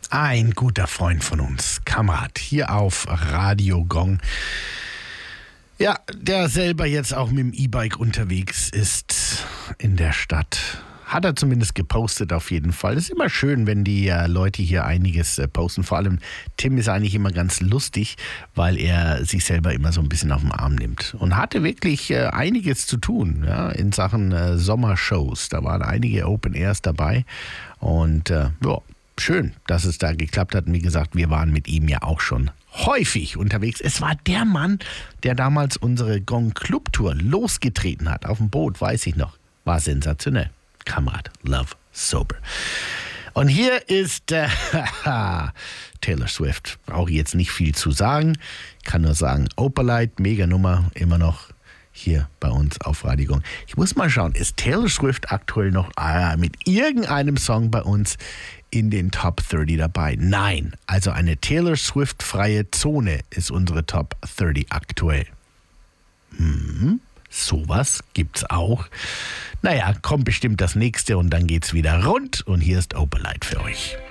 Ein guter Freund von uns, Kamerad, hier auf Radio Gong. Ja, der selber jetzt auch mit dem E-Bike unterwegs ist in der Stadt. Hat er zumindest gepostet auf jeden Fall. Es ist immer schön, wenn die Leute hier einiges posten. Vor allem Tim ist eigentlich immer ganz lustig, weil er sich selber immer so ein bisschen auf den Arm nimmt. Und hatte wirklich einiges zu tun, ja, in Sachen Sommershows. Da waren einige Open Airs dabei. Und ja, schön, dass es da geklappt hat. Und wie gesagt, wir waren mit ihm ja auch schon häufig unterwegs. Es war der Mann, der damals unsere Gong Club Tour losgetreten hat. Auf dem Boot, weiß ich noch. War sensationell. Kamerad, Love Sober. Und hier ist Taylor Swift. Brauche ich jetzt nicht viel zu sagen. Kann nur sagen, Opalite, mega Nummer, immer noch hier bei uns auf Radio Gong. Ich muss mal schauen, ist Taylor Swift aktuell noch mit irgendeinem Song bei uns in den Top 30 dabei? Nein, also eine Taylor Swift-freie Zone ist unsere Top 30 aktuell. Sowas gibt's auch. Naja, kommt bestimmt das nächste und dann geht's wieder rund. Und hier ist Opalite für euch.